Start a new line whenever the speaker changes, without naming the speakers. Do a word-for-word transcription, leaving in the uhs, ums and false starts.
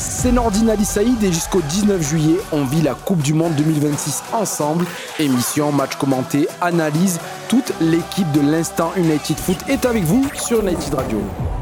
C'est Nordine Ali Saïd et jusqu'au dix-neuf juillet, on vit la Coupe du Monde deux mille vingt-six ensemble. Émission, match commenté, analyse, toute l'équipe de l'Instant United Foot est avec vous sur United Radio.